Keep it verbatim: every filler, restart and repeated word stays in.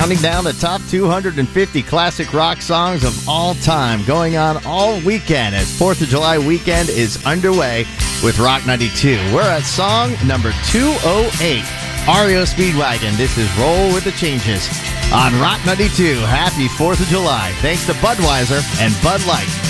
counting down the top two hundred fifty classic rock songs of all time, going on all weekend as fourth of July weekend is underway with Rock ninety-two. We're at song number two oh eight, R E O Speedwagon. This is Roll with the Changes on Rock ninety-two. Happy fourth of July. Thanks to Budweiser and Bud Light.